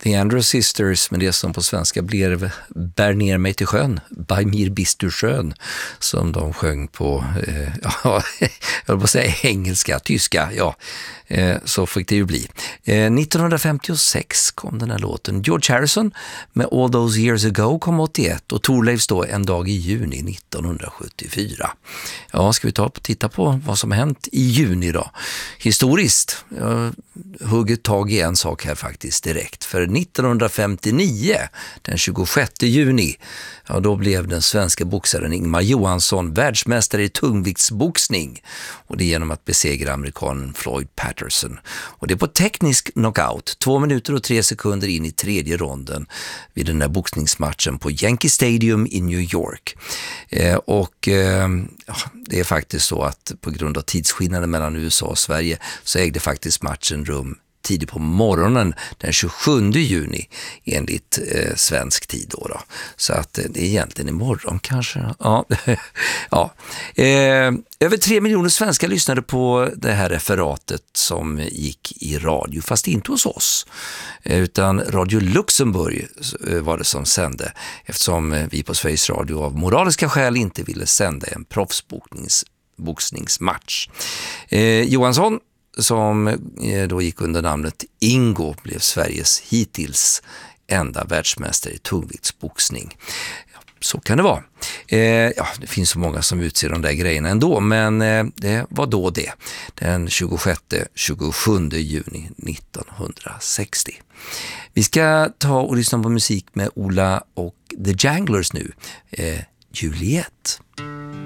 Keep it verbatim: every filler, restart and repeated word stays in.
The Andrews Sisters med det som på svenska blev Bär ner mig till sjön, By mir bist du skön, som de sjöng på eh, ja, jag vill bara säga engelska, tyska, ja, eh, så fick det ju bli. Eh, nittonhundrafemtiosex kom den här låten. George Harrison med All Those Years Ago kom åttioett och Thorleifs då En dag i juni nittonhundrasjuttiofyra. Ja, ska vi ta och titta på vad som har hänt i juni då? Historiskt, jag hugger tag i en sak här faktiskt direkt. För nittonhundrafemtionio, den tjugosjätte juni, ja, då blev den svenska boxaren Ingemar Johansson världsmästare i tungviktsboxning. Och det genom att besegra amerikanen Floyd Patterson. Och det är på teknisk knockout, två minuter och tre sekunder in i tredje ronden vid den där boxningsmatchen på Yankee Stadium i New York. Eh, och eh, ja, det är faktiskt så att på grund av tidsskillnaden mellan U S A och Sverige så ägde faktiskt matchen rum tidigt på morgonen den tjugosjunde juni enligt eh, svensk tid då, då. Så att eh, det är egentligen imorgon kanske. Ja. ja. Eh, över tre miljoner svenskar lyssnade på det här referatet som gick i radio, fast inte hos oss. Eh, utan Radio Luxemburg eh, var det som sände, eftersom eh, vi på Sveriges Radio av moraliska skäl inte ville sända en proffsboxningsmatch. Eh, Johansson, som då gick under namnet Ingo, blev Sveriges hittills enda världsmästare i tungviktsboxning. Ja, så kan det vara. Eh, ja, det finns så många som utser de där grejerna ändå, men eh, det var då det. Den tjugosjätte till tjugosjunde juni nittonhundrasextio. Vi ska ta och lyssna på musik med Ola och The Janglers nu. Eh, Juliet.